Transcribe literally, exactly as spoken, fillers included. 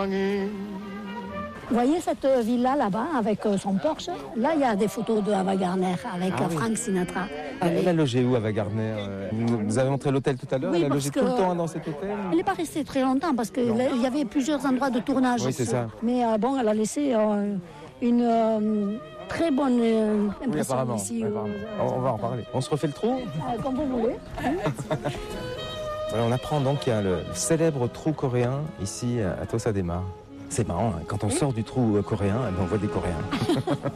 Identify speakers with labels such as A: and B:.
A: Vous voyez cette villa là-bas avec son Porsche? Là, il y a des photos de Ava Gardner avec ah, Frank oui. Sinatra.
B: Elle, elle a logé où, Ava Gardner? Vous nous avez montré l'hôtel tout à l'heure. Oui, elle a logé tout le temps dans cet hôtel?
A: Elle n'est pas restée très longtemps parce qu'il y avait plusieurs endroits de tournage.
B: Oui, c'est ça.
A: Mais euh, bon, elle a laissé euh, une euh, très bonne euh, impression
B: oui, apparemment,
A: ici.
B: Apparemment. Euh, on, on va en parler. On se refait le trou?
A: euh, Comme vous voulez.
B: On apprend donc qu'il y a le célèbre trou coréen ici à Tossa de Mar. C'est marrant, hein. Quand on sort du trou coréen, on voit des Coréens.